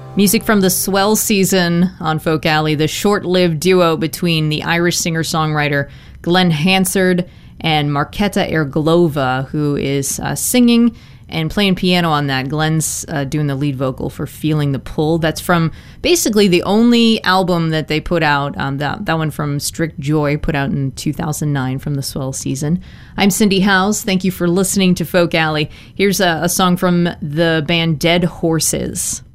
Music from the Swell Season on Folk Alley, the short-lived duo between the Irish singer-songwriter Glenn Hansard and Marketa Erglova, who is singing and playing piano on that. Glenn's doing the lead vocal for Feeling the Pull. That's from basically the only album that they put out, that one from Strict Joy, put out in 2009 from the Swell Season. I'm Cindy Howes. Thank you for listening to Folk Alley. Here's a song from the band Dead Horses.